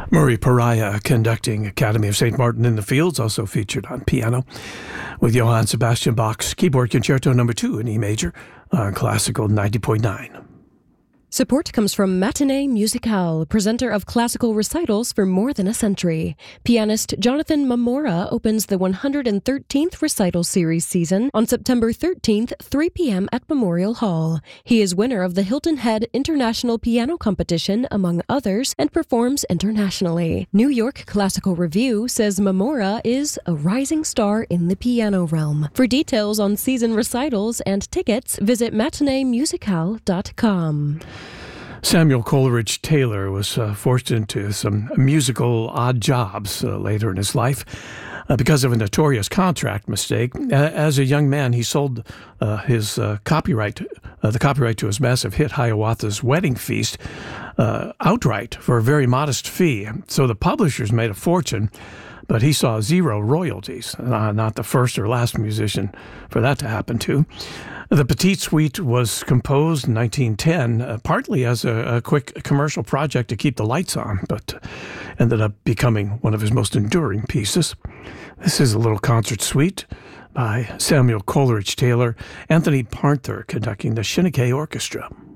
Murray Pariah conducting Academy of St. Martin in the Fields, also featured on piano, with Johann Sebastian Bach's Keyboard Concerto No. 2 in E major on Classical 90.9. Support comes from Matinee Musicale, presenter of classical recitals for more than a century. Pianist Jonathan Mamora opens the 113th recital series season on September 13th, 3 p.m. at Memorial Hall. He is winner of the Hilton Head International Piano Competition, among others, and performs internationally. New York Classical Review says Mamora is a rising star in the piano realm. For details on season recitals and tickets, visit matineemusicale.com. Samuel Coleridge Taylor was forced into some musical odd jobs later in his life because of a notorious contract mistake. As a young man, he sold his copyright, the copyright to his massive hit Hiawatha's Wedding Feast, outright for a very modest fee. So the publishers made a fortune, but he saw zero royalties. Not the first or last musician for that to happen to. The Petite Suite was composed in 1910, partly as a quick commercial project to keep the lights on, but ended up becoming one of his most enduring pieces. This is a little concert suite by Samuel Coleridge Taylor, Anthony Parther conducting the Shinigami Orchestra.